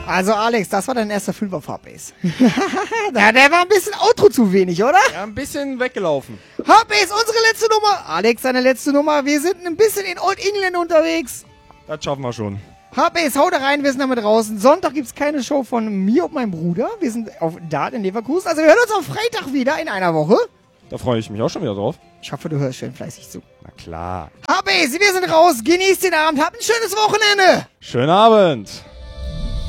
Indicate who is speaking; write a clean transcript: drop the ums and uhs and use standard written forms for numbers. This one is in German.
Speaker 1: Also Alex, das war dein erster Fünfer auf Hardbase. Der war ein bisschen Outro zu wenig, oder?
Speaker 2: Ja, ein bisschen weggelaufen.
Speaker 1: Hardbase, unsere letzte Nummer. Alex, seine letzte Nummer. Wir sind ein bisschen in Old England unterwegs.
Speaker 2: Das schaffen wir schon.
Speaker 1: Hardbase, hau da rein, wir sind damit draußen. Sonntag gibt's keine Show von mir und meinem Bruder. Wir sind auf Dart in Leverkusen. Also wir hören uns am Freitag wieder in einer Woche.
Speaker 2: Da freue ich mich auch schon wieder drauf.
Speaker 1: Ich hoffe, du hörst schön fleißig zu.
Speaker 2: Na klar.
Speaker 1: Hardbase, wir sind raus. Genießt den Abend. Habt ein schönes Wochenende.
Speaker 2: Schönen Abend.